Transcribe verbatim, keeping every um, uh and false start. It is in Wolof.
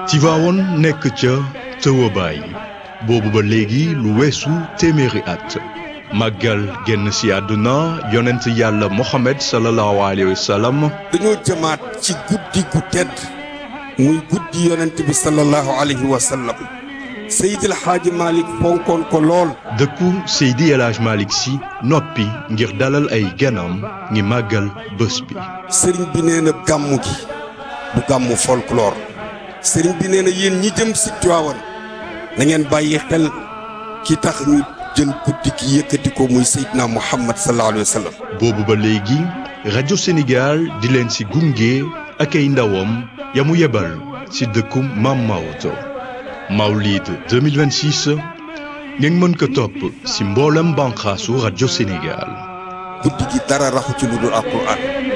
Tivaouane nekk ca tëwabaay boobu ba léegi lu weesu téeméeri at màggal génn si àdduna yonent yàlla Mohamed sallallahu alayhi wa sallam. dañoo jëmaat ci guddi gu tedd muy guddi yonent bi sallallahu alayhi wa sallam Seydil Hadji Malick fonkoon ko lool. dëkku Seydi El Hadji Malick Sy noppi ngir dalal ay ganam ngi màggal bés bi. sëriñ bi nee na gàmmu gi du gàmmu folklore sëriñ bi nee na yéen ñi jëm si Tiwaawan na ngeen bàyyi xel ki tax ñu jël guddi gi yëkkati ko muy Seydina Muhammad sallallahu alayhi wa sallam. boobu ba léegi rajo Sénégal di leen si gunge ak ay ndawam ya mu yebal si dëkku Maam Maodo. Mawlid deux mille vingt-six ngeen mën ko topp si mboolem banqaasu rajo Sénégal. guddi gi dara raxu ci lu dul Alxuraan.